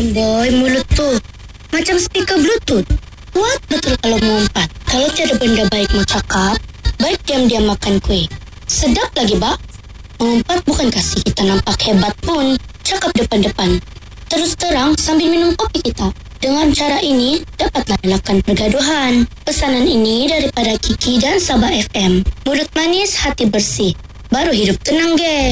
boy, mulut tuh macam speaker bluetooth. Kuat betul kalau mengumpat. Kalau tiada benda baik mau cakap, baik diam-diam makan kuih. Sedap lagi, Bak. Mengumpat bukan kasih kita nampak hebat pun. Cakap depan-depan. Terus terang sambil minum kopi kita. Dengan cara ini, dapatlah elakkan pergaduhan. Pesanan ini daripada Kiki dan Sabah FM. Mulut manis, hati bersih. Baru hidup tenang, geng.